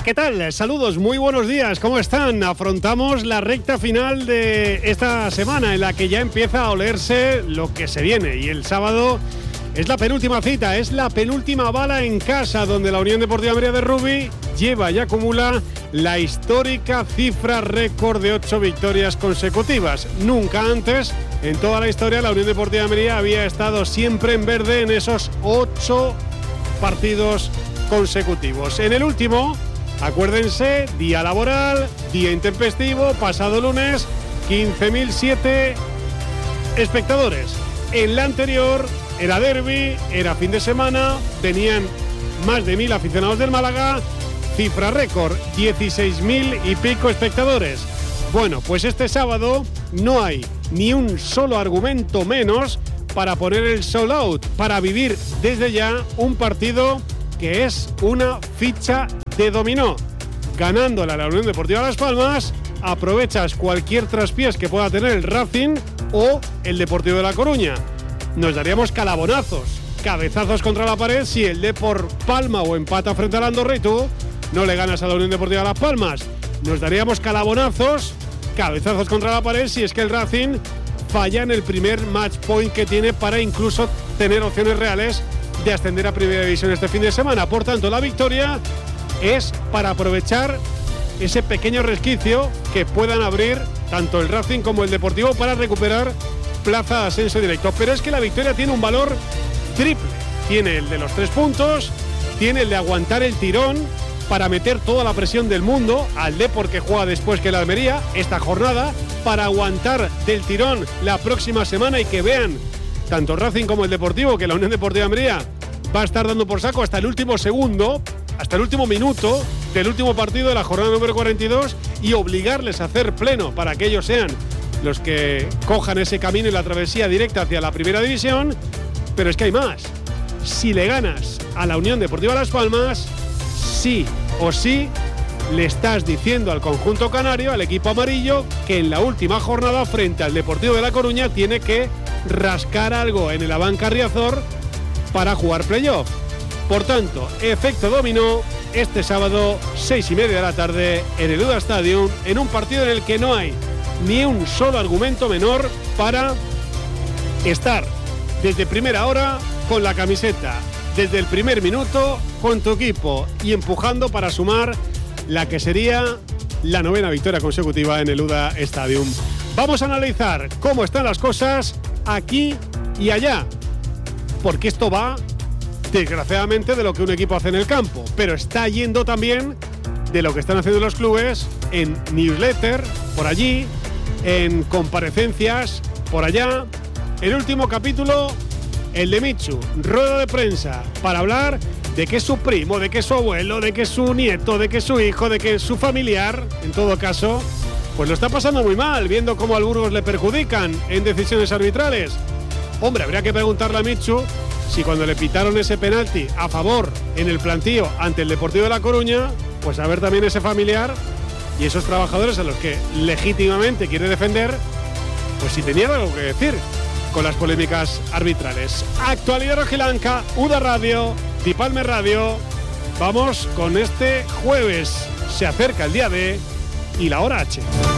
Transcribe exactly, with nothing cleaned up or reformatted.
¿Qué tal? Saludos, muy buenos días, ¿cómo están? Afrontamos la recta final de esta semana en la que ya empieza a olerse lo que se viene y el sábado es la penúltima cita, es la penúltima bala en casa donde la Unión Deportiva Almería de Rugby lleva y acumula la histórica cifra récord de ocho victorias consecutivas. Nunca antes en toda la historia la Unión Deportiva Almería había estado siempre en verde en esos ocho partidos consecutivos. En el último, acuérdense, día laboral, día intempestivo, pasado lunes, quince mil siete espectadores. En la anterior era derbi, era fin de semana, tenían más de mil aficionados del Málaga, cifra récord, dieciséis mil y pico espectadores. Bueno, pues este sábado no hay ni un solo argumento menos para poner el sold out, para vivir desde ya un partido que es una ficha de dominó. Ganándole a la Unión Deportiva Las Palmas, aprovechas cualquier traspiés que pueda tener el Racing o el Deportivo de La Coruña. Nos daríamos calabonazos, cabezazos contra la pared si el Depor palma o empata frente al Andorra y tú no le ganas a la Unión Deportiva Las Palmas. Nos daríamos calabonazos, cabezazos contra la pared si es que el Racing falla en el primer match point que tiene para incluso tener opciones reales de ascender a Primera División este fin de semana. Por tanto, la victoria es para aprovechar ese pequeño resquicio que puedan abrir tanto el Racing como el Deportivo para recuperar plaza de ascenso directo. Pero es que la victoria tiene un valor triple. Tiene el de los tres puntos, tiene el de aguantar el tirón para meter toda la presión del mundo al Depor, que juega después que la Almería esta jornada, para aguantar del tirón la próxima semana y que vean tanto Racing como el Deportivo que la Unión Deportiva Almería va a estar dando por saco hasta el último segundo, hasta el último minuto del último partido de la jornada número cuarenta y dos y obligarles a hacer pleno para que ellos sean los que cojan ese camino y la travesía directa hacia la Primera División. Pero es que hay más. Si le ganas a la Unión Deportiva Las Palmas, sí o sí le estás diciendo al conjunto canario, al equipo amarillo, que en la última jornada frente al Deportivo de La Coruña tiene que rascar algo en el Abanca Riazor para jugar playoff. Por tanto, efecto dominó este sábado, seis y media de la tarde, en el Uda Stadium, en un partido en el que no hay ni un solo argumento menor para estar desde primera hora con la camiseta, desde el primer minuto con tu equipo y empujando para sumar la que sería la novena victoria consecutiva en el Uda Stadium. Vamos a analizar cómo están las cosas aquí y allá, porque esto va desgraciadamente de lo que un equipo hace en el campo, pero está yendo también de lo que están haciendo los clubes en newsletter por allí, en comparecencias por allá. El último capítulo, el de Michu, rueda de prensa para hablar de que es su primo, de que es su abuelo, de que es su nieto, de que es su hijo, de que es su familiar, en todo caso, pues lo está pasando muy mal, viendo cómo al Burgos le perjudican en decisiones arbitrales. Hombre, habría que preguntarle a Michu si cuando le pitaron ese penalti a favor en el plantío ante el Deportivo de La Coruña, pues a ver también ese familiar y esos trabajadores a los que legítimamente quiere defender, pues si tenían algo que decir con las polémicas arbitrales. Actualidad rojiblanca, Uda Radio, Tipalme Radio. Vamos con este jueves. Se acerca el día D y la hora H.